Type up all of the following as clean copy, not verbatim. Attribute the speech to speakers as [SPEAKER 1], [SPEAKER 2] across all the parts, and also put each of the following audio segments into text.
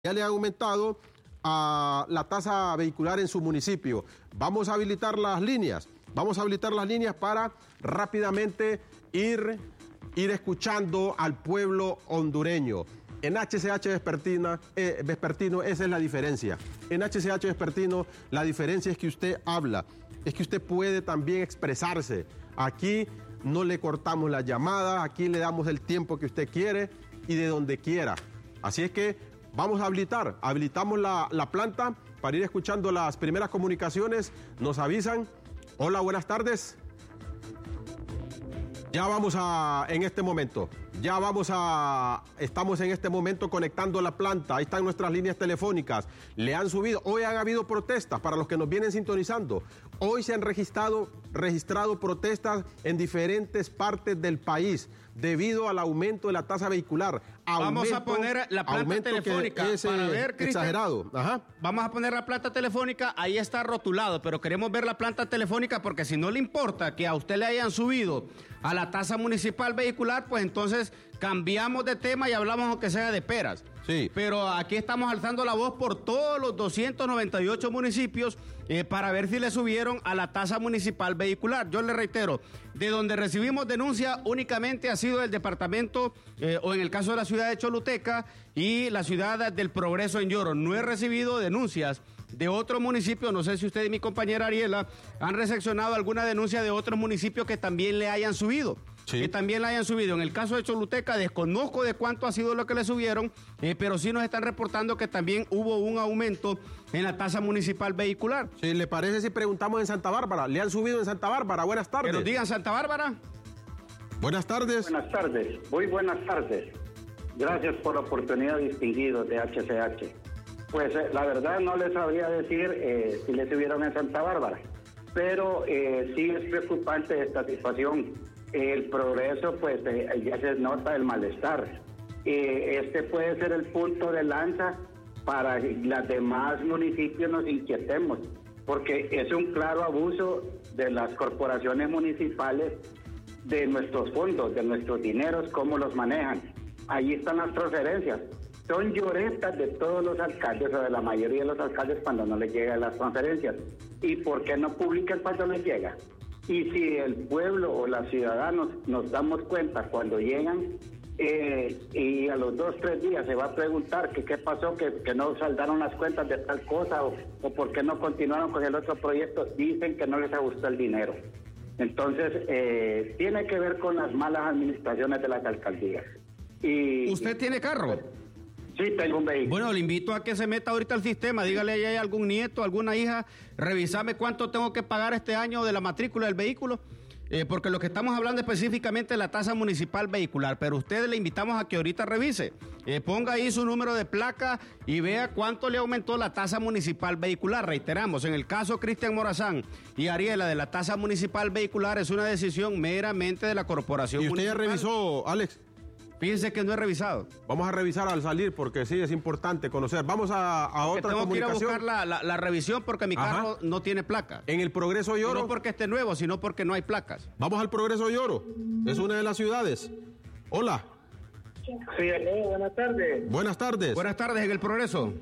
[SPEAKER 1] ya le ha aumentado a la tasa vehicular en su municipio. Vamos a habilitar las líneas. Para rápidamente ir escuchando al pueblo hondureño. En HCH Vespertino esa es la diferencia. En HCH Vespertino la diferencia es que usted habla, es que usted puede también expresarse. Aquí no le cortamos la llamada, aquí le damos el tiempo que usted quiere y de donde quiera. Así es que vamos a habilitamos la planta para ir escuchando las primeras comunicaciones. Nos avisan. Hola, buenas tardes. Estamos en este momento conectando la planta. Ahí están nuestras líneas telefónicas. Le han subido, hoy han habido protestas para los que nos vienen sintonizando. Hoy se han registrado protestas en diferentes partes del país debido al aumento de la tasa vehicular.
[SPEAKER 2] Vamos a poner la planta telefónica para ver, Cristian.
[SPEAKER 1] Exagerado. Ajá.
[SPEAKER 2] Vamos a poner la planta telefónica, ahí está rotulado, pero queremos ver la planta telefónica porque si no le importa que a usted le hayan subido a la tasa municipal vehicular, pues entonces cambiamos de tema y hablamos aunque sea de peras.
[SPEAKER 1] Sí.
[SPEAKER 2] Pero aquí estamos alzando la voz por todos los 298 municipios para ver si le subieron a la tasa municipal vehicular. Yo le reitero, de donde recibimos denuncia únicamente ha sido el departamento, o en el caso de la ciudad de Choluteca y la ciudad del Progreso en Lloro. No he recibido denuncias de otro municipio. No sé si usted y mi compañera Ariela han recepcionado alguna denuncia de otros municipios que también le hayan subido.
[SPEAKER 1] Sí.
[SPEAKER 2] Que también la hayan subido. En el caso de Choluteca, desconozco de cuánto ha sido lo que le subieron, pero sí nos están reportando que también hubo un aumento en la tasa municipal vehicular.
[SPEAKER 1] Sí, ¿le parece si preguntamos en Santa Bárbara? ¿Le han subido en Santa Bárbara? Buenas tardes.
[SPEAKER 2] Que nos digan Santa Bárbara.
[SPEAKER 1] Buenas tardes.
[SPEAKER 3] Buenas tardes, muy buenas tardes. Gracias por la oportunidad, distinguidos de HCH. Pues la verdad no les sabría decir si le subieron en Santa Bárbara, pero sí es preocupante esta situación. El Progreso, pues ya se nota el malestar. Este puede ser el punto de lanza para los demás municipios nos inquietemos, porque es un claro abuso de las corporaciones municipales de nuestros fondos, de nuestros dineros, cómo los manejan. Ahí están las transferencias. Son lloretas de todos los alcaldes o de la mayoría de los alcaldes cuando no les llegan las transferencias. ¿Y por qué no publican cuando les llega? Y si el pueblo o los ciudadanos nos damos cuenta cuando llegan y a los 2-3 días se va a preguntar que qué pasó, que no saldaron las cuentas de tal cosa o por qué no continuaron con el otro proyecto, dicen que no les gustó el dinero. Entonces, tiene que ver con las malas administraciones de las alcaldías.
[SPEAKER 2] ¿Usted tiene carro?
[SPEAKER 3] Sí, tengo un vehículo.
[SPEAKER 2] Bueno, le invito a que se meta ahorita al sistema, dígale ahí a algún nieto, alguna hija, revisame cuánto tengo que pagar este año de la matrícula del vehículo, porque lo que estamos hablando específicamente es la tasa municipal vehicular, pero ustedes le invitamos a que ahorita revise, ponga ahí su número de placa y vea cuánto le aumentó la tasa municipal vehicular. Reiteramos, en el caso Cristian Morazán y Ariela de la tasa municipal vehicular es una decisión meramente de la corporación municipal.
[SPEAKER 1] ¿Y usted ya revisó, Alex?
[SPEAKER 2] Fíjense que no he revisado.
[SPEAKER 1] Vamos a revisar al salir porque sí, es importante conocer. Vamos a otra comunicación.
[SPEAKER 2] Tengo que ir a buscar la revisión porque mi carro no tiene placa.
[SPEAKER 1] En el Progreso y Oro.
[SPEAKER 2] No porque esté nuevo, sino porque no hay placas.
[SPEAKER 1] Vamos al Progreso y Oro. Es una de las ciudades. Hola.
[SPEAKER 4] Sí, buenas tardes.
[SPEAKER 1] Buenas tardes.
[SPEAKER 2] Buenas tardes, en el Progreso.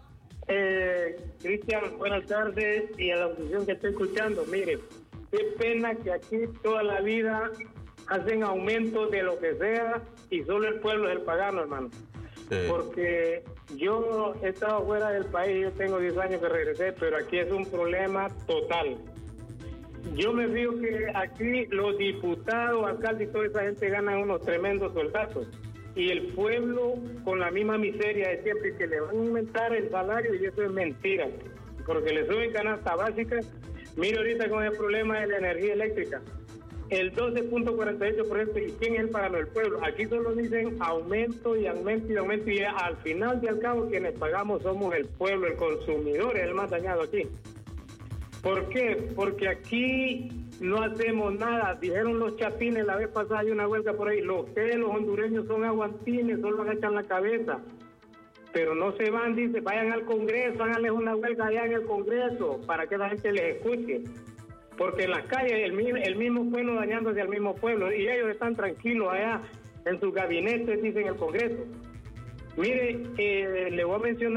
[SPEAKER 4] Cristian, buenas tardes y a la audición que estoy escuchando. Mire, qué pena que aquí toda la vida hacen aumentos de lo que sea y solo el pueblo es el pagano, hermano. Porque yo he estado fuera del país, yo tengo 10 años que regresé, pero aquí es un problema total. Yo me fijo que aquí los diputados, alcaldes y toda esa gente ganan unos tremendos soldazos y el pueblo con la misma miseria de siempre, que le van a aumentar el salario, y eso es mentira, porque le suben canasta básica. Mire ahorita con el problema de la energía eléctrica, el 12.48%, ¿y quién es el pagano? El pueblo. Aquí solo dicen aumento y aumento y aumento, y al final y al cabo quienes pagamos somos el pueblo, el consumidor es el más dañado aquí. ¿Por qué? Porque aquí no hacemos nada. Dijeron los chapines la vez pasada, hay una huelga por ahí, ustedes los hondureños son aguantines, solo agachan la cabeza, pero no se van, dice, vayan al Congreso, háganles una huelga allá en el Congreso para que la gente les escuche. Porque en las calles el mismo pueblo dañándose al mismo pueblo y ellos están tranquilos allá en sus gabinetes, dicen el Congreso. Mire, le voy a mencionar